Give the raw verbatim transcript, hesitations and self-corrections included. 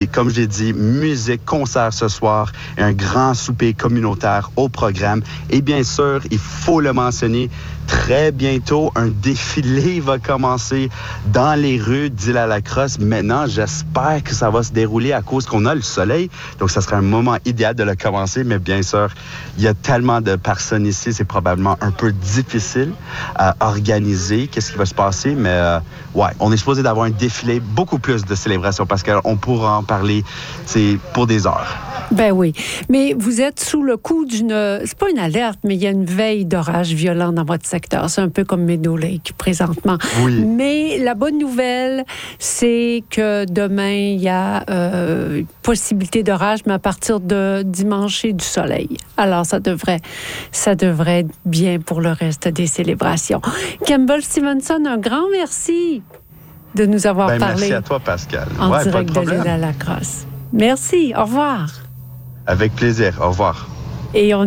Puis, comme j'ai dit, musique, concert ce soir et un grand souper communautaire au programme. Et bien sûr, il faut le mentionner, très bientôt, un défilé va commencer dans les rues d'Île-à-la-Crosse. Maintenant, j'espère que ça va se dérouler à cause qu'on a le soleil. Donc, ça serait un moment idéal de le commencer. Mais bien sûr, il y a tellement de personnes ici, c'est probablement un peu difficile à organiser. Qu'est-ce qui va se passer? Mais euh, ouais, on est supposé d'avoir un défilé, beaucoup plus de célébrations parce qu'on pourra en parler pour des heures. Ben oui. Mais vous êtes sous le coup d'une... C'est pas une alerte, mais il y a une veille d'orage violent dans votre secteur. C'est un peu comme Meadow Lake présentement. Oui. Mais la bonne nouvelle, c'est que demain, il y a euh, possibilité d'orage, mais à partir de dimanche et du soleil. Alors, ça devrait, ça devrait être bien pour le reste des célébrations. Campbell Stevenson, un grand merci de nous avoir ben, parlé. Merci à toi, Pascal. En ouais, direct pas de de l'Île-à-la-Crosse. Merci. Au revoir. Avec plaisir. Au revoir. Et on